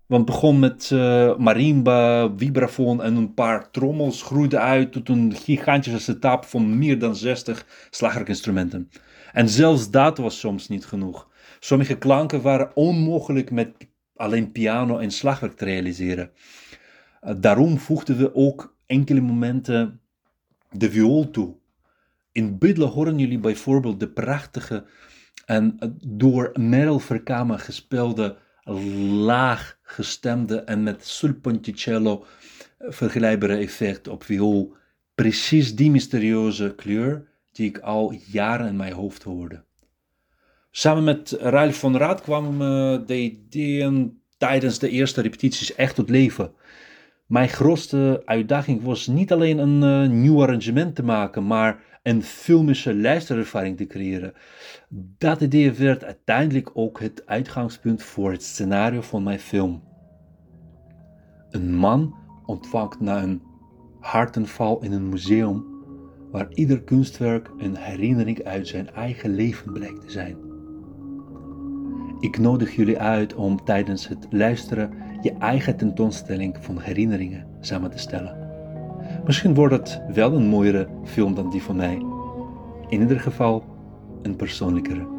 Want het begon met marimba, vibrafoon en een paar trommels groeide uit tot een gigantische setup van meer dan 60 slagwerkinstrumenten. En zelfs dat was soms niet genoeg. Sommige klanken waren onmogelijk met alleen piano en slagwerk te realiseren. Daarom voegden we ook enkele momenten de viool toe. In Bidle horen jullie bijvoorbeeld de prachtige en door Merel Verkama gespeelde, laag gestemde en met sul ponticello vergelijkbare effect op viool. Precies die mysterieuze kleur die ik al jaren in mijn hoofd hoorde. Samen met Ralf van Raad kwamen de ideeën tijdens de eerste repetities echt tot leven. Mijn grootste uitdaging was niet alleen een nieuw arrangement te maken, maar een filmische luisterervaring te creëren. Dat idee werd uiteindelijk ook het uitgangspunt voor het scenario van mijn film. Een man ontvangt na een hartaanval in een museum waar ieder kunstwerk een herinnering uit zijn eigen leven blijkt te zijn. Ik nodig jullie uit om tijdens het luisteren je eigen tentoonstelling van herinneringen samen te stellen. Misschien wordt het wel een mooiere film dan die van mij. In ieder geval een persoonlijkere.